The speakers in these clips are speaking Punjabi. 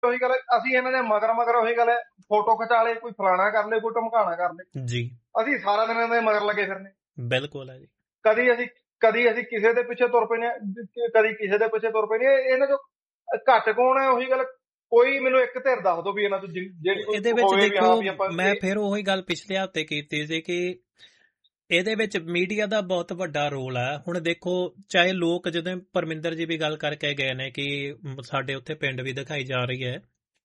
ਉਹੀ ਗੱਲ ਅਸੀਂ ਇਹਨਾਂ ਦੇ ਮਗਰ ਉਹੀ ਗੱਲ ਫੋਟੋ ਖਿਚਾ ਲਏ, ਕੋਈ ਫਲਾਣਾ ਕਰ ਲਏ, ਕੋਈ ਧਮਕਾਣਾ ਕਰ ਲਏ ਜੀ ਅਸੀਂ ਸਾਰਾ ਦਿਨ ਇਹਨਾਂ ਦੇ ਮਗਰ ਲੱਗੇ ਫਿਰਨੇ। ਬਿਲਕੁਲ ਹੈ ਜੀ। ਕਦੀ ਅਸੀਂ ਕਿਸੇ ਦੇ ਪਿੱਛੇ ਤੁਰ ਪੈਨੇ, ਕਦੀ ਕਿਸੇ ਦੇ ਪਿੱਛੇ ਤੁਰ ਪੈਨੇ। ਇਹਨਾਂ ਚੋਂ ਘੱਟ ਕੌਣ ਹੈ? ਉਹੀ ਗੱਲ ਕੋਈ ਮੈਨੂੰ ਇੱਕ ਧਿਰ ਦੱਸ ਦੋ ਵੀ ਇਹਨਾਂ ਤੋਂ ਜਿਹੜੀ ਇਹਦੇ ਵਿੱਚ ਦੇਖੋ ਮੈਂ ਫਿਰ ਉਹੀ ਗੱਲ ਪਿਛਲੇ ਹਫ਼ਤੇ ਕੀਤੀ ਸੀ ਕਿ ਇਹਦੇ ਵਿੱਚ ਮੀਡੀਆ ਦਾ ਬਹੁਤ ਵੱਡਾ ਰੋਲ ਹੈ। ਹੁਣ ਦੇਖੋ ਚਾਹੇ ਲੋਕ ਜਦੋਂ ਪਰਮਿੰਦਰ ਜੀ ਵੀ ਗੱਲ ਕਰਕੇ ਗਏ ਨੇ ਕਿ ਸਾਡੇ ਉੱਥੇ ਪਿੰਡ ਵੀ ਦਿਖਾਈ ਜਾ ਰਹੀ ਹੈ,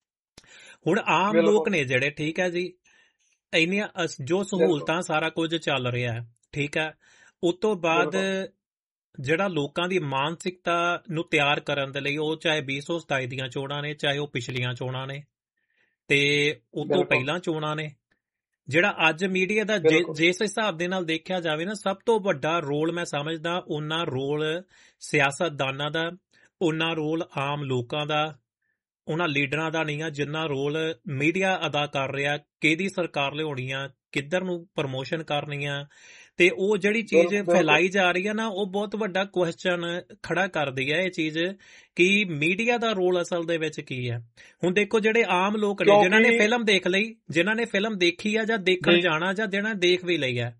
ਹੁਣ ਆਮ ਲੋਕ ਨੇ ਜਿਹੜੇ, ਠੀਕ ਹੈ ਜੀ, ਇੰਨੀਆਂ ਜੋ ਸਹੂਲਤਾਂ ਸਾਰਾ ਕੁਝ ਚੱਲ ਰਿਹਾ ਹੈ, ਠੀਕ ਹੈ, ਉਸ ਤੋਂ ਬਾਅਦ ਜਿਹੜਾ ਲੋਕਾਂ ਦੀ ਮਾਨਸਿਕਤਾ ਨੂੰ ਤਿਆਰ ਕਰਨ ਦੇ ਲਈ, ਉਹ ਚਾਹੇ 2027 ਦੀਆਂ ਚੋਣਾਂ ਨੇ, ਚਾਹੇ ਉਹ ਪਿਛਲੀਆਂ ਚੋਣਾਂ ਨੇ ਤੇ ਉਸ ਤੋਂ ਪਹਿਲਾਂ ਚੋਣਾਂ ਨੇ, ਜਿਹੜਾ ਅੱਜ ਮੀਡੀਆ ਦਾ ਜਿਸ ਹਿਸਾਬ ਦੇ ਨਾਲ ਦੇਖਿਆ ਜਾਵੇ ਨਾ, ਸਭ ਤੋਂ ਵੱਡਾ ਰੋਲ ਮੈਂ ਸਮਝਦਾ ਉਹਨਾਂ ਰੋਲ ਸਿਆਸਤਦਾਨਾਂ ਦਾ, ਉਹਨਾਂ ਰੋਲ ਆਮ ਲੋਕਾਂ ਦਾ, ਉਹਨਾਂ ਲੀਡਰਾਂ ਦਾ ਨਹੀਂ ਆ ਜਿੰਨਾ ਰੋਲ ਮੀਡੀਆ ਅਦਾ ਕਰ ਰਿਹਾ। ਕਿਹਦੀ ਸਰਕਾਰ ਲਿਆਉਣੀ ਆ, ਕਿੱਧਰ ਨੂੰ ਪ੍ਰਮੋਸ਼ਨ ਕਰਨੀ ਆ, ਤੇ ਉਹ ਜਿਹੜੀ ਚੀਜ਼ ਫੈਲਾਈ ਜਾ ਰਹੀ ਹੈ ਨਾ, ਉਹ ਬਹੁਤ ਵੱਡਾ ਕੁਐਸਚਨ ਖੜਾ ਕਰਦੀ ਹੈ ਇਹ ਚੀਜ਼ ਕਿ ਮੀਡੀਆ ਦਾ ਰੋਲ ਅਸਲ ਦੇ ਵਿੱਚ ਕੀ ਹੈ। ਹੁਣ ਦੇਖੋ ਜਿਹੜੇ ਆਮ ਲੋਕ ਨੇ ਜਿਨ੍ਹਾਂ ਨੇ ਫਿਲਮ ਦੇਖ ਲਈ, ਜਿਨ੍ਹਾਂ ਨੇ ਫਿਲਮ ਦੇਖੀ ਆ ਜਾਂ ਦੇਖਣ ਜਾਣਾ, ਜਾਂ ਜਿਹਨਾਂ ਦੇਖ ਵੀ ਲਈ ਹੈ,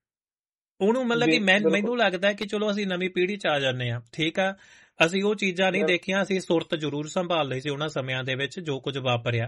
ਉਹਨੂੰ ਮਤਲਬ ਕਿ ਮੈਨੂੰ ਲੱਗਦਾ ਕਿ ਚਲੋ ਅਸੀਂ ਨਵੀਂ ਪੀੜ੍ਹੀ 'ਚ ਆ ਜਾਂਦੇ ਹਾਂ, ਠੀਕ ਆ, ਅਸੀਂ ਉਹ ਚੀਜ਼ਾਂ ਨਹੀਂ ਦੇਖੀਆਂ, ਅਸੀਂ ਸੁਰਤ ਜ਼ਰੂਰ ਸੰਭਾਲ ਲਈ ਸੀ ਉਹਨਾਂ ਸਮਿਆਂ ਦੇ ਵਿੱਚ ਜੋ ਕੁਝ ਵਾਪਰਿਆ,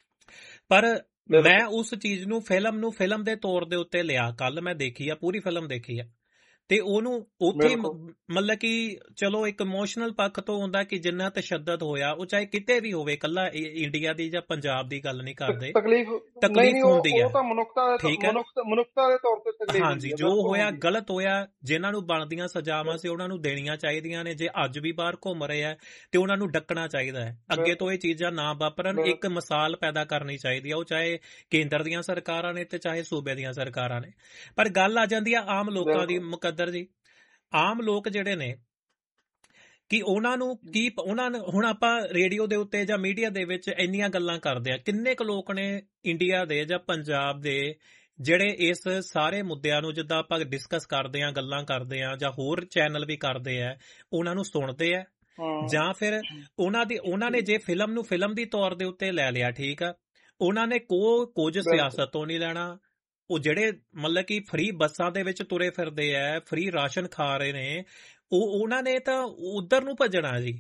ਪਰ ਮੈਂ ਉਸ ਚੀਜ਼ ਨੂੰ ਫਿਲਮ ਦੇ ਤੌਰ ਦੇ ਉੱਤੇ ਲਿਆ। ਕੱਲ ਮੈਂ ਦੇਖੀ ਆ, ਪੂਰੀ ਫਿਲਮ ਦੇਖੀ ਆ, ਤੇ ਉਹਨੂੰ ਉੱਥੇ ਮਤਲਬ ਕਿ ਚਲੋ ਇੱਕ ਇਮੋਸ਼ਨਲ ਪੱਖ ਤੋਂ ਹੁੰਦਾ ਕਿ ਜਿੰਨਾ ਤਸ਼ੱਦਦ ਹੋਇਆ, ਉਹ ਚਾਹੇ ਕਿਤੇ ਵੀ ਹੋਵੇ, ਇਕੱਲਾ ਇੰਡੀਆ ਦੀ ਜਾਂ ਪੰਜਾਬ ਦੀ ਗੱਲ ਨਹੀਂ ਕਰਦੇ, ਤਕਲੀਫ ਹੁੰਦੀ ਹੈ, ਠੀਕ ਹੈ, ਮਨੁੱਖਤਾ ਦੇ ਤੌਰ ਤੇ ਤਕਲੀਫ। ਹਾਂਜੀ, ਜੋ ਹੋਇਆ ਗਲਤ ਹੋਇਆ, ਜਿਨ੍ਹਾਂ ਨੂੰ ਬਣਦੀਆਂ ਸਜ਼ਾਵਾਂ ਸੀ ਉਹਨਾਂ ਨੂੰ ਦੇਣੀਆਂ ਚਾਹੀਦੀਆਂ ਨੇ। ਜੇ ਅੱਜ ਵੀ ਬਾਹਰ ਘੁੰਮ ਰਹੇ ਆ ਤੇ ਉਹਨਾਂ ਨੂੰ ਡੱਕਣਾ ਚਾਹੀਦਾ ਹੈ, ਅੱਗੇ ਤੋਂ ਇਹ ਚੀਜ਼ਾਂ ਨਾ ਵਾਪਰਨ। ਇੱਕ ਮਿਸਾਲ ਪੈਦਾ ਕਰਨੀ ਚਾਹੀਦੀ ਆ, ਉਹ ਚਾਹੇ ਕੇਂਦਰ ਦੀਆਂ ਸਰਕਾਰਾਂ ਨੇ ਤੇ ਚਾਹੇ ਸੂਬੇ ਦੀਆਂ ਸਰਕਾਰਾਂ ਨੇ। ਪਰ ਗੱਲ ਆ ਜਾਂਦੀ ਆ ਆਮ ਲੋਕਾਂ ਦੀ। ਮੁਕੱਦਰ ਜੀ, ਆਮ ਲੋਕ ਜਿਹੜੇ ਨੇ ਕਿ ਉਹਨਾਂ ਨੂੰ ਹੁਣ ਆਪਾਂ ਰੇਡੀਓ ਦੇ ਉੱਤੇ ਜਾਂ ਮੀਡੀਆ ਦੇ ਵਿੱਚ ਇੰਨੀਆਂ ਗੱਲਾਂ ਕਰਦੇ ਆ, ਕਿੰਨੇ ਕੁ ਲੋਕ ਨੇ ਇੰਡੀਆ ਦੇ ਜਾਂ ਪੰਜਾਬ ਦੇ ਜਿਹੜੇ ਇਸ ਸਾਰੇ ਮੁੱਦਿਆਂ ਨੂੰ, ਜਿੱਦਾਂ ਆਪਾਂ ਡਿਸਕਸ ਕਰਦੇ ਆ, ਗੱਲਾਂ ਕਰਦੇ ਆ, ਜਾਂ ਹੋਰ ਚੈਨਲ ਵੀ ਕਰਦੇ ਆ, ਉਹਨਾਂ ਨੂੰ ਸੁਣਦੇ ਆ, ਜਾਂ ਫਿਰ ਉਹਨਾਂ ਨੇ ਜੇ ਫਿਲਮ ਨੂੰ ਫਿਲਮ ਦੀ ਤੌਰ ਦੇ ਉੱਤੇ ਲੈ ਲਿਆ, ਠੀਕ ਆ, ਉਹਨਾਂ ਨੇ ਕੁਝ ਸਿਆਸਤ ਤੋਂ ਨਹੀਂ ਲੈਣਾ। ਉਹ ਜਿਹੜੇ ਮਤਲਬ ਕਿ ਫਰੀ ਬੱਸਾਂ ਦੇ ਵਿੱਚ ਤੁਰੇ ਫਿਰਦੇ ਆ, ਫਰੀ ਰਾਸ਼ਨ ਖਾ ਰਹੇ ਨੇ, ਉਹਨਾਂ ਨੇ ਤਾਂ ਉਧਰ ਨੂੰ ਭੱਜਣਾ ਜੀ।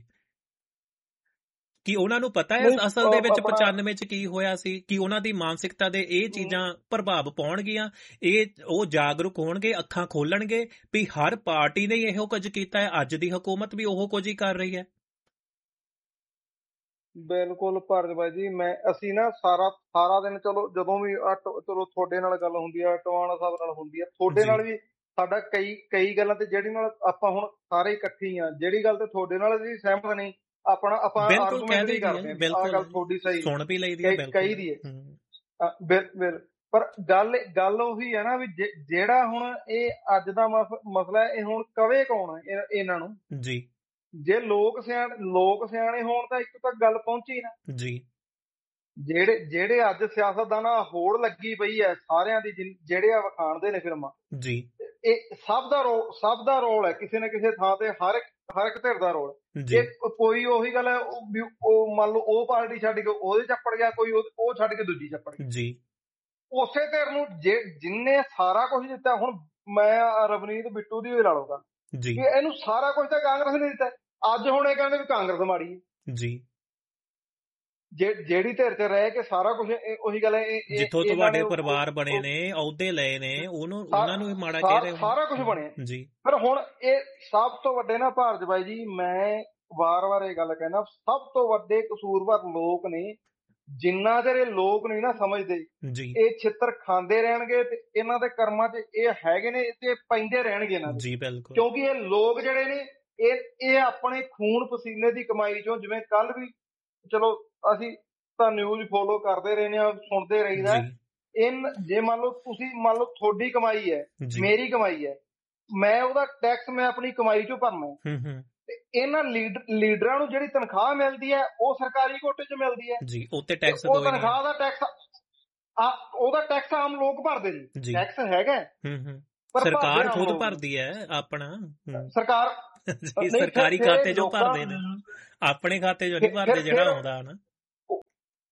ਕਿ ਉਹਨਾਂ ਨੂੰ ਪਤਾ ਹੈ ਅਸਲ ਦੇ ਵਿੱਚ 95 ਚ ਕੀ ਹੋਇਆ ਸੀ, ਕਿ ਉਹਨਾਂ ਦੀ ਮਾਨਸਿਕਤਾ ਦੇ ਇਹ ਚੀਜ਼ਾਂ ਪ੍ਰਭਾਵ ਪਾਉਣਗੀਆਂ, ਉਹ ਜਾਗਰੂਕ ਹੋਣਗੇ, ਅੱਖਾਂ ਖੋਲਣਗੇ ਵੀ ਹਰ ਪਾਰਟੀ ਨੇ ਇਹੋ ਕੁਝ ਕੀਤਾ ਹੈ, ਅੱਜ ਦੀ ਹਕੂਮਤ ਵੀ ਉਹ ਕੁਝ ਹੀ ਕਰ ਰਹੀ ਹੈ। ਬਿਲਕੁਲ ਭਾਰਤ ਬਾਈ ਜੀ, ਅਸੀਂ ਨਾ ਸਾਰਾ ਦਿਨ, ਚਲੋ ਜਦੋਂ ਵੀ ਚਲੋ ਤੁਹਾਡੇ ਨਾਲ ਗੱਲ ਹੁੰਦੀ ਹੈ, ਟਵਾਣਾ ਸਾਹਿਬ ਨਾਲ ਹੁੰਦੀ ਹੈ, ਤੁਹਾਡੇ ਨਾਲ ਵੀ ਸਾਡਾ ਕਈ ਗੱਲਾਂ ਤੇ ਜਿਹੜੀ ਨਾਲ ਆਪਾਂ ਹੁਣ ਸਾਰੇ ਇਕੱਠੇ ਆ, ਜਿਹੜੀ ਗੱਲ ਤੇ ਤੁਹਾਡੇ ਨਾਲ ਵੀ ਸਹਿਮਤ ਨਹੀਂ, ਆਪਾਂ ਆਰਗੂਮੈਂਟ ਵੀ ਕਰਦੇ ਹਾਂ, ਆਹ ਗੱਲ ਤੁਹਾਡੀ ਸਹੀ ਸੁਣ ਵੀ ਲਈਦੀ ਹੈ, ਕਹੀ ਦੀ ਹੈ। ਪਰ ਗੱਲ ਉਹੀ ਹੈ ਨਾ ਵੀ ਜਿਹੜਾ ਹੁਣ ਇਹ ਅੱਜ ਦਾ ਮਸਲਾ ਹੈ, ਇਹ ਹੁਣ ਕਵੇ ਕੌਣ ਹੈ ਇਹਨਾਂ ਨੂੰ ਜੀ। ਜੇ ਲੋਕ ਸਿਆਣੇ ਹੋਣ ਤਾਂ ਇੱਕ ਤੱਕ ਗੱਲ ਪਹੁੰਚੀ ਨਾ ਜੀ। ਜਿਹੜੇ ਅੱਜ ਸਿਆਸਤਦਾਨਾਂ ਹੋੜ ਲੱਗੀ ਪਈ ਹੈ ਸਾਰਿਆਂ ਦੀ, ਜਿਹੜੇ ਆ ਵਿਖਾਣਦੇ ਨੇ ਫਿਲਮਾਂ ਜੀ, ਇਹ ਸਭ ਦਾ ਰੋਲ ਹੈ ਕਿਸੇ ਨਾ ਕਿਸੇ ਥਾਂ ਤੇ, ਹਰ ਇੱਕ ਧਿਰ ਦਾ ਰੋਲ। ਜੇ ਕੋਈ ਉਹੀ ਗੱਲ ਹੈ, ਉਹ ਮੰਨ ਲਓ ਉਹ ਪਾਰਟੀ ਛੱਡ ਕੇ ਉਹਦੇ ਚੱਪੜ ਗਿਆ, ਕੋਈ ਉਹ ਛੱਡ ਕੇ ਦੂਜੀ ਚੱਪੜ ਗਿਆ ਜੀ, ਉਸੇ ਧਿਰ ਨੂੰ ਜਿੰਨੇ ਸਾਰਾ ਕੁਝ ਦਿੱਤਾ। ਹੁਣ ਮੈਂ ਰਵਨੀਤ ਬਿੱਟੂ ਦੀ ਲਾ ਲਊਗਾ ਜੀ, ਇਹਨੂੰ ਸਾਰਾ ਕੁਝ ਤਾਂ ਕਾਂਗਰਸ ਨੇ ਦਿੱਤਾ, ਅੱਜ ਹੁਣ ਇਹ ਕਹਿੰਦੇ ਵੀ ਕਾਂਗਰਸ ਮਾੜੀ ਹੈ ਜੀ। ਜਿਹੜੀ ਧਿਰ ਚ ਰਹਿ ਕੇ ਸਾਰਾ ਕੁਝ, ਉਹੀ ਗੱਲ ਹੈ, ਜਿੱਥੋਂ ਤੁਹਾਡੇ ਪਰਿਵਾਰ ਬਣੇ ਨੇ, ਅਹੁਦੇ ਲਏ ਨੇ, ਉਹਨਾਂ ਨੂੰ ਵੀ ਮਾੜਾ ਕਹਿ ਰਹੇ, ਸਾਰਾ ਕੁਝ ਬਣਿਆ ਜੀ। ਪਰ ਹੁਣ ਇਹ ਸਭ ਤੋਂ ਵੱਡੇ ਨਾ ਭਾਰਤ ਬਾਈ ਜੀ, ਮੈਂ ਵਾਰ-ਵਾਰ ਇਹ ਗੱਲ ਕਹਿਣਾ, ਸਭ ਤੋਂ ਵੱਡੇ ਕਸੂਰਵਾਰ ਲੋਕ ਨੇ। ਜਿੰਨਾ ਚਿਰ ਇਹ ਲੋਕ ਨਹੀਂ ਨਾ ਸਮਝਦੇ, ਇਹ ਛਿੱਤਰ ਖਾਂਦੇ ਰਹਿਣਗੇ ਤੇ ਇਹਨਾਂ ਦੇ ਕਰਮਾਂ 'ਚ ਇਹ ਹੈਗੇ ਨੇ ਤੇ ਪੈਂਦੇ ਰਹਿਣਗੇ ਇਹਨਾਂ ਦੇ, ਕਿਉਂਕਿ ਇਹ ਲੋਕ ਜਿਹੜੇ ਨੇ ਇਹ ਆਪਣੇ ਖੂਨ ਪਸੀਨੇ ਦੀ ਕਮਾਈ ਚੋਂ, ਜਿਵੇਂ ਕੱਲ ਵੀ ਚਲੋ ਅਸੀਂ ਤਾਂ ਨਿਊਜ਼ ਫੋਲੋ ਕਰਦੇ ਰਹਿੰਦੇ ਹਾਂ, ਸੁਣਦੇ ਰਹੀਦਾ, ਜੇ ਮੰਨ ਲਓ ਤੁਹਾਡੀ ਕਮਾਈ ਹੈ, ਮੇਰੀ ਕਮਾਈ ਹੈ, ਮੈਂ ਉਹਦਾ ਟੈਕਸ ਮੈਂ ਆਪਣੀ ਕਮਾਈ ਚੋਂ ਭਰਨਾ, ਤੇ ਇਹਨਾਂ ਲੀਡਰਾਂ ਨੂੰ ਜਿਹੜੀ ਤਨਖਾਹ ਮਿਲਦੀ ਹੈ ਉਹ ਸਰਕਾਰੀ ਕੋਟੇ 'ਚ ਮਿਲਦੀ ਹੈ ਜੀ, ਉੱਤੇ ਟੈਕਸ, ਉਹ ਤਨਖਾਹ ਦਾ ਟੈਕਸ, ਉਹਦਾ ਟੈਕਸ ਆਮ ਲੋਕ ਭਰਦੇ ਜੀ, ਟੈਕਸ ਹੈਗਾ ਸਰਕਾਰ ਖੁਦ ਭਰਦੀ ਹੈ ਆਪਣਾ, ਸਰਕਾਰ ਸਰਕਾਰੀ ਖਾਤੇ ਚੋਂ ਭਰਦੇ ਨੇ, ਆਪਣੇ ਖਾਤੇ ਚੋਂ ਨਹੀਂ ਭਰਦੇ ਜਿਹੜਾ ਆਉਂਦਾ ਨਾ।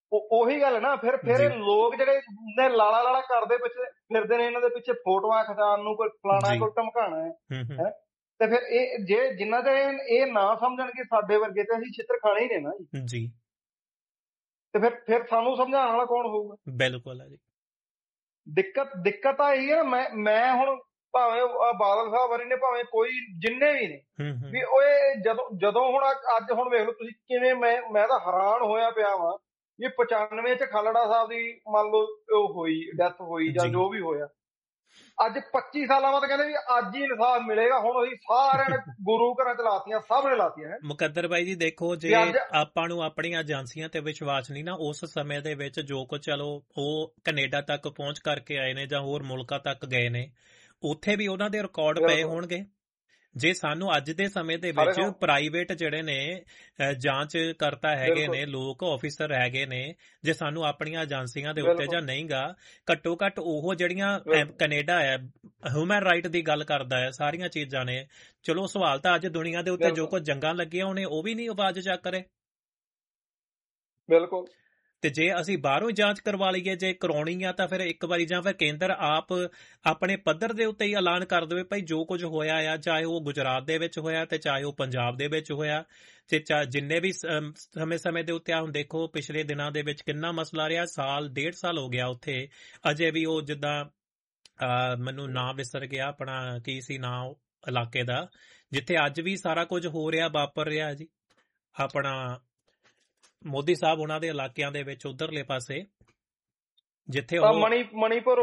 ਉਹੀ ਗੱਲ ਨਾ, ਫਿਰ ਲੋਕ ਜਿਹੜੇ ਨੇ ਲਾਲਾ ਕਰਦੇ ਪਿੱਛੇ ਫਿਰਦੇ ਨੇ, ਇਹਨਾਂ ਦੇ ਪਿੱਛੇ ਫੋਟੋਆਂ ਖਿਚਾਉਣ ਨੂੰ, ਕੋਈ ਫਲਾਣਾ ਕੋਈ ਧਮਕਾਣਾ ਹੈ। ਤੇ ਫਿਰ ਇਹ ਜੇ ਜਿੰਨਾ ਦੇ ਇਹ ਨਾ ਸਮਝਣ ਕਿ ਸਾਡੇ ਵਰਗੇ ਤੇ ਅਸੀਂ ਛਿੱਤਰ ਖਾਣੇ ਹੀ ਨੇ ਨਾ ਜੀ, ਤੇ ਫਿਰ ਸਾਨੂੰ ਸਮਝਾਉਣ ਵਾਲਾ ਕੌਣ ਹੋਊਗਾ? ਬਿਲਕੁਲ ਹੈ ਜੀ। ਦਿੱਕਤ ਤਾਂ ਇਹੀ ਹੈ ਨਾ, ਮੈਂ ਹੁਣ ਭਾਵੇਂ ਬਾਦਲ ਸਾਹਿਬ ਵਰੀ ਨੇ, ਭਾਵੇਂ ਕੋਈ ਜਿੰਨੇ ਵੀ ਨੇ, ਵੀ ਉਹ ਜਦੋਂ ਹੁਣ ਅੱਜ ਹੁਣ ਵੇਖ ਲਓ ਤੁਸੀਂ ਕਿਵੇਂ, ਮੈਂ ਤਾਂ ਹੈਰਾਨ ਹੋਇਆ ਪਿਆ ਵਾਂ ਵੀ 95 ਚ ਖਾਲੜਾ ਸਾਹਿਬ ਦੀ ਮੰਨ ਲਓ ਹੋਈ ਡੈਥ ਹੋਈ ਜਾਂ ਜੋ ਵੀ ਹੋਇਆ, ਅੱਜ 25 ਸਾਲਾਂ ਬਾਅਦ ਕਹਿੰਦੇ ਵੀ ਅੱਜ ਹੀ ਇਨਸਾਫ ਮਿਲੇਗਾ। ਹੁਣ ਅਸੀਂ ਸਾਰਿਆਂ ਨੇ ਗੁਰੂ ਘਰਾਂ ਚ ਲਾਤੀਆਂ, ਸਭ ਨੇ ਲਾਤੀਆਂ। ਮੁਕੱਦਰ ਬਾਈ ਜੀ ਦੇਖੋ, ਜੇ ਆਪਾਂ ਨੂੰ ਆਪਣੀਆਂ ਏਜੰਸੀਆਂ ਤੇ ਵਿਸ਼ਵਾਸ ਨਹੀਂ ਨਾ, ਉਸ ਸਮੇਂ ਦੇ ਵਿੱਚ ਜੋ ਕੁਝ, ਚਲੋ ਉਹ ਕੈਨੇਡਾ ਤੱਕ ਪਹੁੰਚ ਕਰਕੇ ਆਏ ਨੇ ਜਾਂ ਹੋਰ ਮੁਲਕਾਂ ਤੱਕ ਗਏ ਨੇ, ਉੱਥੇ ਵੀ ਉਹਨਾਂ ਦੇ ਰਿਕਾਰਡ ਪਏ ਹੋਣਗੇ। ਜੇ ਸਾਨੂੰ ਅੱਜ ਦੇ ਸਮੇਂ ਦੇ ਵਿੱਚ ਪ੍ਰਾਈਵੇਟ ਜਿਹੜੇ ਨੇ ਜਾਂਚ ਕਰਤਾ ਹੈਗੇ ਨੇ, ਲੋਕ ਆਫੀਸਰ ਹੈਗੇ ਨੇ, ਜੇ ਸਾਨੂੰ ਆਪਣੀਆਂ ਏਜੰਸੀਆਂ ਦੇ ਉੱਤੇ ਜਾਂ ਨਹੀਂਗਾ, ਘੱਟੋ ਘੱਟ ਉਹ ਜਿਹੜੀਆਂ ਕੈਨੇਡਾ ਹੈ ਹਿਊਮਨ ਰਾਈਟ ਦੀ ਗੱਲ ਕਰਦਾ ਹੈ, ਸਾਰੀਆਂ ਚੀਜ਼ਾਂ ਨੇ, ਚਲੋ ਸਵਾਲ ਤਾਂ ਅੱਜ ਦੁਨੀਆ ਦੇ ਉੱਤੇ ਜੋ ਕੁਝ ਜੰਗਾਂ ਲੱਗੀਆਂ ਉਹਨੇ ਉਹ ਵੀ ਨਹੀਂ ਆਵਾਜ਼ ਚੱਕ ਰਹੇ। ਬਿਲਕੁਲ। ਤੇ ਜੇ ਅਸੀਂ ਬਾਹਰੋਂ ਜਾਂਚ ਕਰਵਾ ਲਈਏ, ਜੇ ਕਰਾਉਣੀ ਆ ਤਾਂ ਫਿਰ ਇੱਕ ਵਾਰੀ, ਜਾਂ ਫਿਰ ਕੇਂਦਰ ਆਪ ਆਪਣੇ ਪੱਧਰ ਦੇ ਉੱਤੇ ਹੀ ਐਲਾਨ ਕਰ ਦੇਵੇ ਭਾਈ ਜੋ ਕੁਝ ਹੋਇਆ ਆ, ਚਾਹੇ ਉਹ ਗੁਜਰਾਤ ਦੇ ਵਿੱਚ ਹੋਇਆ ਤੇ ਚਾਹੇ ਉਹ ਪੰਜਾਬ ਦੇ ਵਿੱਚ ਹੋਇਆ, ਤੇ ਜਿੰਨੇ ਵੀ ਸਮੇਂ ਦੇ ਉੱਤੇ, ਹੁਣ ਦੇਖੋ ਪਿਛਲੇ ਦਿਨਾਂ ਦੇ ਵਿੱਚ ਕਿੰਨਾ ਮਸਲਾ ਰਿਹਾ, ਸਾਲ 1.5 ਸਾਲ ਹੋ ਗਿਆ ਉੱਥੇ, ਅਜੇ ਵੀ ਉਹ ਜਿੱਦਾਂ ਮੈਨੂੰ ਨਾਂ ਵਿਸਰ ਗਿਆ, ਆਪਣਾ ਕੀ ਸੀ ਨਾਂ ਇਲਾਕੇ ਦਾ, ਜਿੱਥੇ ਅੱਜ ਵੀ ਸਾਰਾ ਕੁਝ ਹੋ ਰਿਹਾ, ਵਾਪਰ ਰਿਹਾ ਜੀ, ਆਪਣਾ ਮੋਦੀ ਸਾਹਿਬ ਉਹਨਾਂ ਦੇ ਇਲਾਕਿਆਂ ਦੇ ਵਿੱਚ ਉਧਰਲੇ ਪਾਸੇ, ਜਿੱਥੇ ਉਹ ਮਣੀਪੁਰ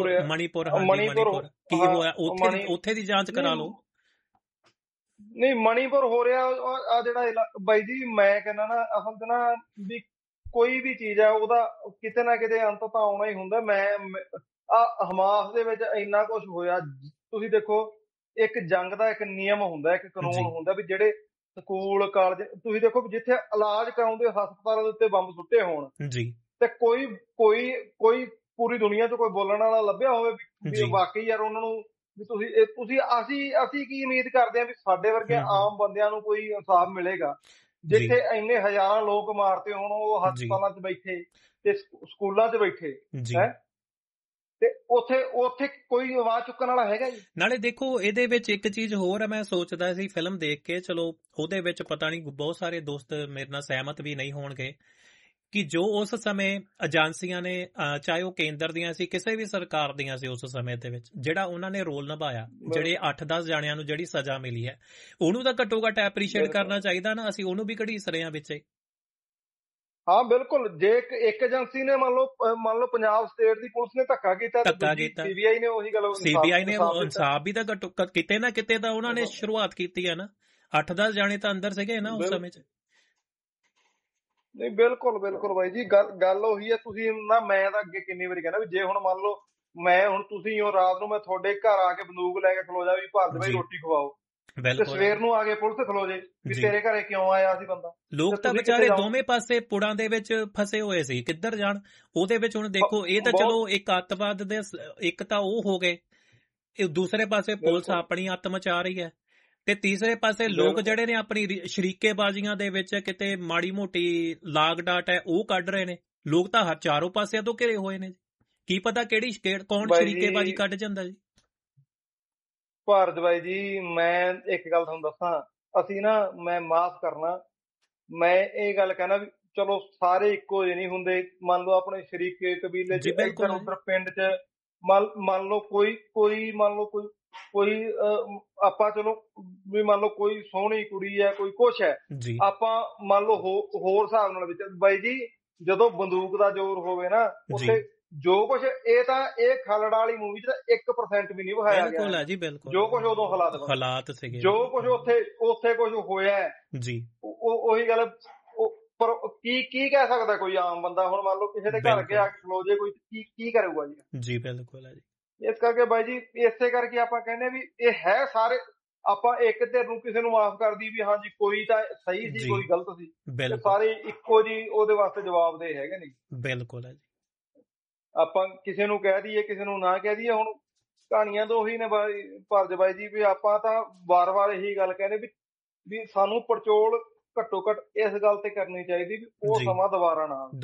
ਕੀ ਹੋਇਆ, ਉੱਥੇ ਦੀ ਜਾਂਚ ਕਰਾ ਲਓ। ਨਹੀਂ, ਮਣੀਪੁਰ ਹੋ ਰਿਹਾ ਆ ਜਿਹੜਾ ਬਾਈ ਜੀ, ਮੈਂ ਕਹਿੰਦਾ ਨਾ ਅਸਲ ਚ ਨਾ ਵੀ ਕੋਈ ਵੀ ਚੀਜ਼ ਹੈ ਉਹਦਾ ਕਿਤੇ ਨਾ ਕਿਤੇ ਅੰਤ ਤਾਂ ਆਉਣਾ ਹੀ ਹੁੰਦਾ। ਹਮਾਸ ਦੇ ਵਿੱਚ ਇੰਨਾ ਕੁਝ ਹੋਇਆ, ਤੁਸੀਂ ਦੇਖੋ ਇੱਕ ਜੰਗ ਦਾ ਇੱਕ ਨਿਯਮ ਹੁੰਦਾ, ਇੱਕ ਕਾਨੂੰਨ ਹੁੰਦਾ ਵੀ ਜਿਹੜੇ ਸਕੂਲ ਕਾਲਜ, ਤੁਸੀਂ ਦੇਖੋ ਜਿੱਥੇ ਇਲਾਜ ਕਰਾਉਂਦੇ ਹਸਪਤਾਲਾਂ ਦੇ ਉੱਤੇ ਬੰਬ ਸੁੱਟੇ ਹੋਣ ਜੀ, ਤੇ ਕੋਈ ਪੂਰੀ ਦੁਨੀਆ 'ਚ ਕੋਈ ਬੋਲਣ ਵਾਲਾ ਲੱਭਿਆ ਹੋਵੇ ਵੀ ਵਾਕਈ ਯਾਰ ਉਹਨਾਂ ਨੂੰ ਵੀ ਤੁਸੀਂ ਅਸੀਂ ਕੀ ਉਮੀਦ ਕਰਦੇ ਹਾਂ ਵੀ ਸਾਡੇ ਵਰਗੇ ਆਮ ਬੰਦਿਆਂ ਨੂੰ ਕੋਈ ਇਨਸਾਫ ਮਿਲੇਗਾ, ਜਿੱਥੇ ਇੰਨੇ ਹਜ਼ਾਰਾਂ ਲੋਕ ਮਾਰਤੇ ਹੋਣ, ਉਹ ਹਸਪਤਾਲਾਂ 'ਚ ਬੈਠੇ ਤੇ ਸਕੂਲਾਂ 'ਚ ਬੈਠੇ ਹੈ, ਤੇ ਉੱਥੇ ਕੋਈ ਆਵਾਜ਼ ਚੁੱਕਣ ਵਾਲਾ ਹੈਗਾ ਜੀ? ਨਾਲੇ ਦੇਖੋ ਇਹਦੇ ਵਿੱਚ ਇੱਕ ਚੀਜ਼ ਹੋਰ ਹੈ, ਮੈਂ ਸੋਚਦਾ ਸੀ ਫਿਲਮ ਦੇਖ ਕੇ, ਚਲੋ ਉਹਦੇ ਵਿੱਚ ਪਤਾ ਨਹੀਂ ਬਹੁਤ ਸਾਰੇ ਦੋਸਤ ਮੇਰੇ ਨਾਲ ਸਹਿਮਤ ਵੀ ਨਹੀਂ ਹੋਣਗੇ, ਕਿ ਜੋ ਉਸ ਸਮੇਂ ਏਜੰਸੀਆਂ ਨੇ, ਚਾਹੇ ਉਹ ਕੇਂਦਰ ਦੀਆਂ ਸੀ, ਕਿਸੇ ਵੀ ਸਰਕਾਰ ਦੀਆਂ ਸੀ, ਉਸ ਸਮੇਂ ਦੇ ਵਿੱਚ ਜਿਹੜਾ ਉਹਨਾਂ ਨੇ ਰੋਲ ਨਿਭਾਇਆ, ਜਿਹੜੇ 8-10 ਜਾਣਿਆਂ ਨੂੰ ਜਿਹੜੀ ਸਜ਼ਾ ਮਿਲੀ ਹੈ, ਉਹਨੂੰ ਤਾਂ ਘੱਟੋ ਘੱਟ ਐਪਰੀਸ਼ੀਏਟ ਕਰਨਾ ਚਾਹੀਦਾ ਨਾ, ਅਸੀਂ ਉਹਨੂੰ ਵੀ ਘੜੀਸ ਰਹੇ ਹਾਂ ਵਿੱਚ। ਹਾਂ ਬਿਲਕੁਲ, ਜੇ ਇੱਕ ਏਜੰਸੀ ਨੇ ਮੰਨ ਲਓ ਪੰਜਾਬ ਸਟੇਟ ਦੀ ਪੁਲਿਸ ਨੇ ਧੱਕਾ ਕੀਤਾ, ਸੀਬੀਆਈ ਨੇ ਉਹੀ ਗੱਲ, ਸੀਬੀਆਈ ਨੇ ਇਨਸਾਫ ਵੀ ਤਾਂ ਕਿਤੇ ਨਾ ਕਿਤੇ ਤਾਂ ਉਹਨਾਂ ਨੇ ਸ਼ੁਰੂਆਤ ਕੀਤੀ ਹੈ ਨਾ, 8-10 ਜਾਣੇ ਤਾਂ ਅੰਦਰ ਸੀਗੇ ਨਾ ਉਸ ਸਮੇਂ 'ਚ। ਨਹੀਂ ਬਿਲਕੁਲ ਬਾਈ ਜੀ, ਗੱਲ ਉਹੀ ਹੈ। ਤੁਸੀਂ ਨਾ, ਮੈਂ ਤਾਂ ਅੱਗੇ ਕਿੰਨੀ ਵਾਰੀ ਕਹਿੰਦਾ ਵੀ ਜੇ ਹੁਣ ਮੰਨ ਲਓ ਮੈਂ ਹੁਣ ਤੁਸੀਂ ਹੋ, ਰਾਤ ਨੂੰ ਮੈਂ ਤੁਹਾਡੇ ਘਰ ਆ ਕੇ ਬੰਦੂਕ ਲੈ ਕੇ ਖਲੋ ਜਾ ਵੀ ਭਾਰਤ ਭਾਈ ਰੋਟੀ ਖਵਾਓ, ਤੇ ਸਵੇਰ ਨੂੰ ਆ ਕੇ ਪੁਲਿਸ ਖਲੋ ਜੇ ਵੀ ਤੇਰੇ ਘਰੇ ਕਿਉਂ ਆਇਆ ਸੀ ਬੰਦਾ। ਲੋਕ ਤਾਂ ਵਿਚਾਰੇ ਦੋਵੇਂ ਪਾਸੇ ਪੁੜਾਂ ਦੇ ਵਿੱਚ ਫਸੇ ਹੋਏ ਸੀ, ਕਿੱਧਰ ਜਾਣ। ਉਹਦੇ ਵਿੱਚ ਹੁਣ ਦੇਖੋ, ਇਹ ਤਾਂ ਚਲੋ ਇੱਕ ਅੱਤਵਾਦ ਦੇ ਇੱਕ ਤਾਂ ਉਹ ਹੋ ਗਏ, ਦੂਸਰੇ ਪਾਸੇ ਪੁਲਿਸ ਆਪਣੀ ਅੱਤ ਮਚਾ ਰਹੀ ਹੈ, ਤੇ ਤੀਸਰੇ ਪਾਸੇ ਲੋਕ ਜਿਹੜੇ ਨੇ ਆਪਣੀ ਸ਼ਰੀਕੇਬਾਜ਼ੀਆਂ ਦੇ ਵਿੱਚ ਕਿਤੇ ਮਾੜੀ ਮੋਟੀ ਲਾਗ ਡਾਟ ਹੈ ਉਹ ਕੱਢ ਰਹੇ ਨੇ। ਲੋਕ ਤਾਂ ਚਾਰੋਂ ਪਾਸਿਆਂ ਤੋਂ ਘਿਰੇ ਹੋਏ ਨੇ, ਕੀ ਪਤਾ ਕੌਣ ਸ਼ਰੀਕੇਬਾਜ਼ੀ ਕੱਢ ਜਾਂਦਾ ਜੀ। ਭਾਰਤ ਬਾਈ ਜੀ, ਮੈਂ ਇੱਕ ਗੱਲ ਤੁਹਾਨੂੰ ਦੱਸਾਂ, ਅਸੀਂ ਨਾ, ਮੈਂ ਮਾਫ ਕਰਨਾ, ਮੈਂ ਇਹ ਗੱਲ ਕਹਿਣਾ ਵੀ ਚਲੋ ਸਾਰੇ ਇੱਕੋ ਜਿਹੇ ਨਹੀਂ ਹੁੰਦੇ। ਮੰਨ ਲਓ ਆਪਣੇ ਸ਼ਰੀਕੇ ਕਬੀਲੇ 'ਚ, ਇੱਧਰ ਉੱਧਰ ਪਿੰਡ 'ਚ ਮੰਨ ਲਓ ਕੋਈ ਆਪਾਂ ਚਲੋ ਵੀ ਮੰਨ ਲਓ ਕੋਈ ਸੋਹਣੀ ਕੁੜੀ ਹੈ, ਕੋਈ ਕੁਛ ਹੈ, ਆਪਾਂ ਮੰਨ ਲਓ ਹੋਰ ਹਿਸਾਬ ਨਾਲ ਵਿੱਚ। ਬਾਈ ਜੀ, ਜਦੋਂ ਬੰਦੂਕ ਦਾ ਜ਼ੋਰ ਹੋਵੇ ਨਾ, ਉੱਥੇ ਜੋ ਕੁਛ ਇਹ ਖਾਲੜਾ ਵਾਲੀ ਮੂਵੀ 'ਚ 1% ਵੀ ਨਹੀਂ ਵਿਖਾਇਆ ਗਿਆ ਜੀ। ਜੋ ਕੁਛ ਉਦੋਂ ਹਾਲਾਤ ਸੀਗੇ, ਜੋ ਕੁਛ ਉੱਥੇ ਕੁਛ ਹੋਇਆ ਜੀ, ਉਹੀ ਗੱਲ। ਪਰ ਕੀ ਕਹਿ ਸਕਦਾ ਕੋਈ ਆਮ ਬੰਦਾ? ਹੁਣ ਮੰਨ ਲਓ ਕਿਸੇ ਦੇ ਘਰ ਕੇ ਆ ਕੇ ਖਲੋ ਜੇ ਕੋਈ, ਕੀ ਕਰੂਗਾ ਜੀ? ਬਿਲਕੁਲ ਹੈ ਜੀ। ਇਸ ਕਰਕੇ ਬਾਈ ਜੀ, ਇਸੇ ਕਰਕੇ ਆਪਾਂ ਕਹਿੰਦੇ ਵੀ ਇਹ ਹੈ ਸਾਰੇ, ਆਪਾਂ ਇੱਕ ਧਿਰ ਨੂੰ ਕਿਸੇ ਨੂੰ ਮਾਫ ਕਰਦੀ ਵੀ ਹਾਂਜੀ ਕੋਈ ਤਾਂ ਸਹੀ ਸੀ, ਕੋਈ ਗਲਤ ਸੀ, ਸਾਰੇ ਇੱਕੋ ਜੀ ਉਹਦੇ ਵਾਸਤੇ ਜਵਾਬਦੇਹ ਹੈਗੇ ਨੇ। ਬਿਲਕੁਲ ਹੈ ਜੀ। ਆਪਾਂ ਕਿਸੇ ਨੂੰ ਕਹਿ ਦਈਏ, ਕਿਸੇ ਨੂੰ ਨਾ ਕਹਿ ਦਈਏ, ਹੁਣ ਕਹਾਣੀਆਂ ਤਾਂ ਉਹੀ ਨੇ ਭਾਰਤ ਬਾਈ ਜੀ, ਵੀ ਆਪਾਂ ਤਾਂ ਵਾਰ-ਵਾਰ ਇਹੀ ਗੱਲ ਕਹਿੰਦੇ ਵੀ ਸਾਨੂੰ ਪੜਚੋਲ ਘੱਟੋ ਘੱਟ ਇਸ ਗੱਲ ਤੇ ਕਰਨੀ ਚਾਹੀਦੀ ਵੀ ਉਹ ਸਮਾਂ ਦੁਬਾਰਾ ਨਾ ਆਵੇ।